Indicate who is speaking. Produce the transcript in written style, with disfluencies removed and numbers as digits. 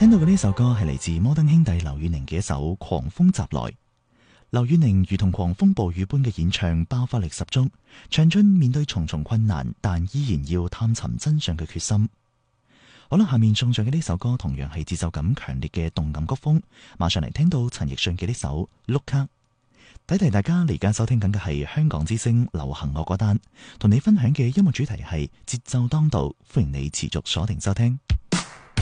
Speaker 1: 聽到嘅呢首歌係嚟自摩登兄弟劉宇寧嘅一首《狂風襲來》。劉宇寧如同狂風暴雨般嘅演唱，爆發力十足，唱出面對重重困難但依然要探尋真相嘅決心。好啦，下面送上嘅呢首歌同樣係節奏感強烈嘅動感曲風，馬上嚟聽到陳奕迅嘅呢首《碌卡》。提大家，嚟緊收聽緊嘅係香港之聲流行樂歌單，同你分享嘅音樂主題係節奏當道，歡迎你持續鎖定收聽。